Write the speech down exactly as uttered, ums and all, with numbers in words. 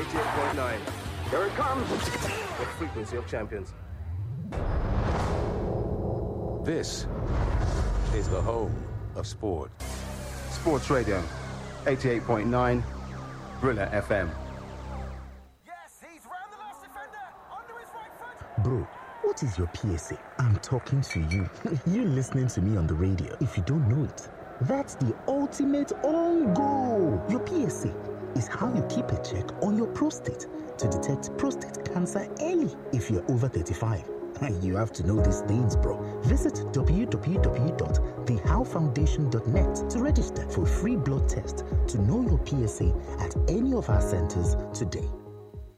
eighty-eight point nine. Here it comes. The frequency of champions. This is the home of sport. Sports Radio, eighty-eight point nine, Brilla F M. Yes, he's round the last defender, under his right foot. Bro, what is your P S A? I'm talking to you. You listening to me on the radio. If you don't know it, that's the ultimate on goal. Your P S A is how you keep a check on your prostate to detect prostate cancer early. If you're over thirty-five, you have to know these things, bro. Visit w w w dot the how foundation dot net to register for a free blood test to know your P S A at any of our centers today.